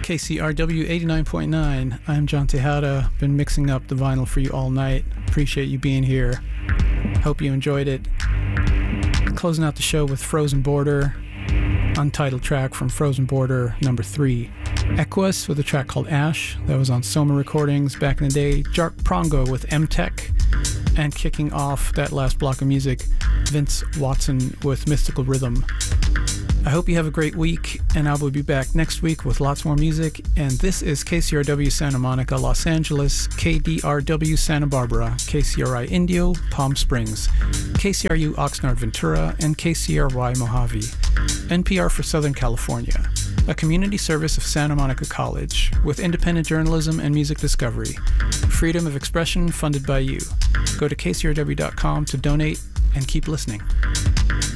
KCRW 89.9. I'm John Tejada. Been mixing up the vinyl for you all night. Appreciate you being here. Hope you enjoyed it. Closing out the show with Frozen Border, untitled track from Frozen Border number 3. Equus with a track called Ash, that was on Soma Recordings back in the day. Jark Prongo with M-Tech, and kicking off that last block of music, Vince Watson with Mystical Rhythm. I hope you have a great week, and I will be back next week with lots more music. And this is KCRW Santa Monica, Los Angeles, KDRW Santa Barbara, KCRI Indio, Palm Springs, KCRU Oxnard Ventura, and KCRY Mojave. NPR for Southern California, a community service of Santa Monica College, with independent journalism and music discovery. Freedom of expression funded by you. Go to kcrw.com to donate and keep listening.